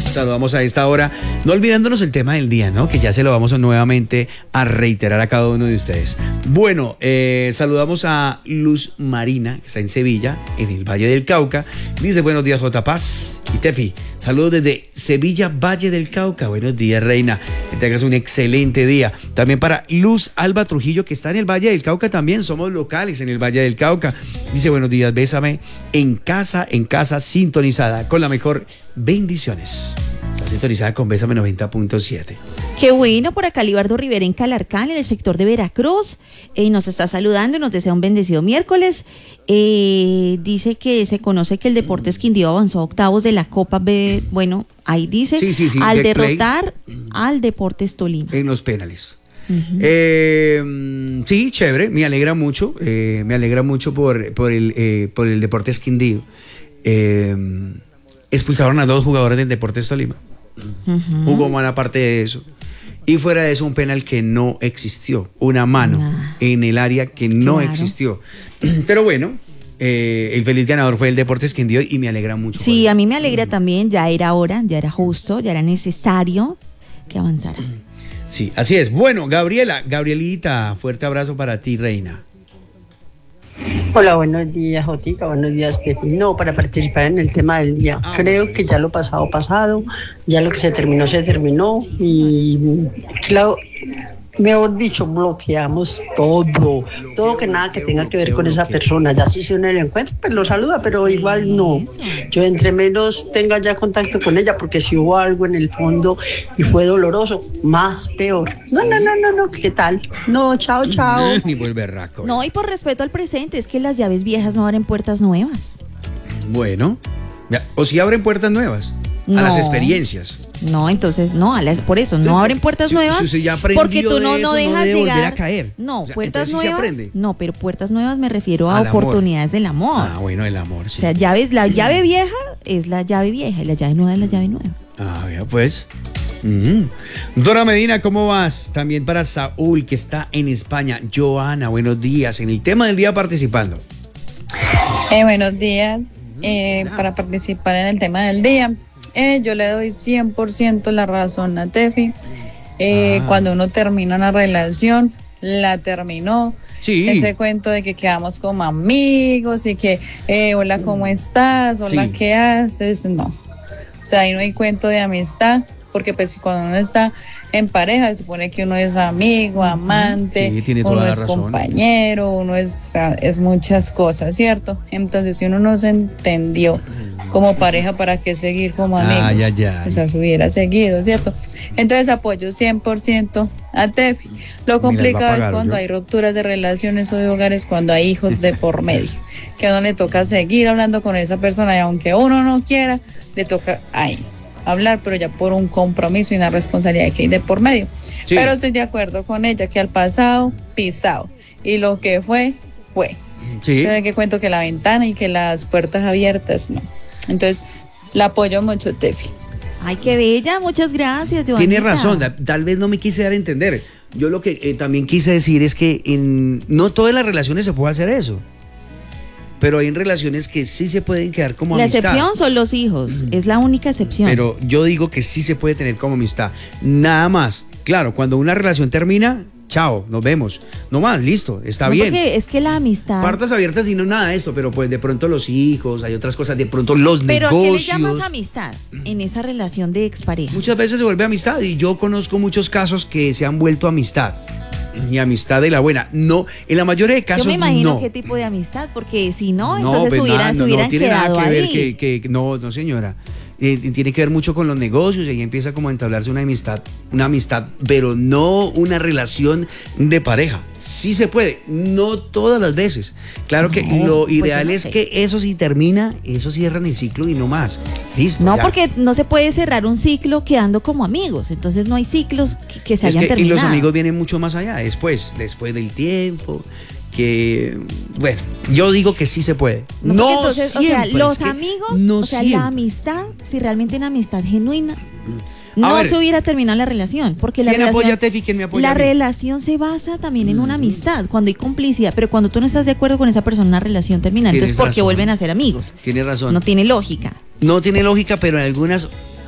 Saludamos a esta hora, no olvidándonos el tema del día, ¿no? Que ya se lo vamos nuevamente a reiterar a cada uno de ustedes. Bueno, saludamos a Luz Marina, que está en Sevilla, en el Valle del Cauca. Dice, buenos días, J. Paz y Tefi. Saludos desde Sevilla, Valle del Cauca. Buenos días, reina. Que tengas un excelente día. También para Luz Alba Trujillo, que está en el Valle del Cauca también. Somos locales en el Valle del Cauca. Dice, buenos días, bésame. En casa, sintonizada con la mejor. Bendiciones. Está sintonizada con Bésame 90.7. Qué bueno, por acá Libardo Rivera en Calarcán, en el sector de Veracruz, nos está saludando y nos desea un bendecido miércoles. Dice que se conoce que el Deportes Quindío avanzó a octavos de la Copa B. Bueno, ahí dice, sí, al derrotar al Deportes Tolima. En los penales. Sí, chévere, me alegra mucho por el Deportes Quindío. Expulsaron a 2 jugadores del Deportes Tolima. Hubo mala parte de eso. Y fuera de eso, un penal que no existió. Una mano en el área que no existió. Pero bueno, el feliz ganador fue el Deportes Quindío y me alegra mucho. Sí, a mí me alegra también. Ya era hora, ya era justo, ya era necesario que avanzara. Sí, así es. Bueno, Gabrielita, fuerte abrazo para ti, reina. Hola, buenos días, Jotica, buenos días, Tefi. No, para participar en el tema del día. Creo que ya lo pasado, ya lo que se terminó y claro, mejor dicho, bloqueamos todo que nada que tenga que ver con esa persona. Ya si uno le encuentra, pues lo saluda, pero igual no. Yo entre menos tenga ya contacto con ella, porque si hubo algo en el fondo y fue doloroso, más peor. No, ¿qué tal? No, chao. Ni vuelve raco. No, y por respeto al presente, es que las llaves viejas no abren puertas nuevas. Bueno, o si abren puertas nuevas. A las experiencias. No, entonces no, por eso no abren puertas nuevas. Porque tú no dejas de llegar. Volver a caer. No, o sea, puertas nuevas. Sí, no, pero puertas nuevas me refiero a oportunidades del amor. Ah, bueno, el amor. Sí. O sea, la llave vieja es la llave vieja y la llave nueva es la llave nueva. Ah, ya pues. Dora Medina, ¿cómo vas? También para Saúl, que está en España. Joana, buenos días. En el tema del día participando. Buenos días. Para participar en el tema del día. Yo le doy 100% la razón a Tefi. Cuando uno termina una relación, la terminó. Sí. Ese cuento de que quedamos como amigos y que, hola, ¿cómo estás? Hola, sí. ¿Qué haces? No. O sea, ahí no hay cuento de amistad, porque pues cuando uno está en pareja, se supone que uno es amigo, amante, sí, uno es compañero, uno es, o sea, es muchas cosas, ¿cierto? Entonces, si uno no se entendió como pareja, ¿para qué seguir como amigos? O sea, se hubiera seguido, ¿cierto? Entonces, apoyo 100% a Tefi. Lo complicado es cuando hay rupturas de relaciones o de hogares, cuando hay hijos de por medio, que a uno le toca seguir hablando con esa persona y aunque uno no quiera, le toca ahí hablar, pero ya por un compromiso y una responsabilidad que hay de por medio. Sí. Pero estoy de acuerdo con ella que al pasado, pisado, y lo que fue. Sí. Yo de que cuento que la ventana y que las puertas abiertas, no. Entonces, la apoyo mucho, Tefi. Ay, qué bella, muchas gracias, Joanita. Tiene razón, tal vez no me quise dar a entender. Yo lo que también quise decir es que no todas las relaciones se puede hacer eso. Pero hay relaciones que sí se pueden quedar como amistad. La excepción son los hijos, es la única excepción. Pero yo digo que sí se puede tener como amistad. Nada más. Claro, cuando una relación termina, chao, nos vemos. No más, listo, está bien. Porque es que la amistad... Puertas abiertas y no nada de esto, pero pues de pronto los hijos, hay otras cosas, de pronto los negocios. ¿Pero qué le llamas amistad en esa relación de expareja? Muchas veces se vuelve amistad y yo conozco muchos casos que se han vuelto amistad. Y amistad de la buena. No, en la mayoría de casos no. Yo me imagino qué tipo de amistad, porque si no, entonces pues se hubieran tiene quedado nada que ahí. ver no, señora. Tiene que ver mucho con los negocios y ahí empieza como a entablarse una amistad, pero no una relación de pareja. Sí se puede, no todas las veces. Claro que lo ideal es que eso sí termina, eso cierran el ciclo y no más. Listo. No, ya. Porque no se puede cerrar un ciclo quedando como amigos, entonces no hay ciclos que se hayan terminado. Y los amigos vienen mucho más allá, después del tiempo. Que bueno, yo digo que sí se puede. No entonces, siempre, o sea, los amigos, no o sea, siempre. la amistad, si realmente una amistad genuina, no se hubiera terminado la relación, porque la relación, apoya a Tefi? ¿Quién me apoya la a mí? relación se basa también en una amistad, cuando hay complicidad, pero cuando tú no estás de acuerdo con esa persona, una relación termina. Entonces, ¿por qué vuelven a ser amigos? Tiene razón. No tiene lógica. No tiene lógica, pero en algunas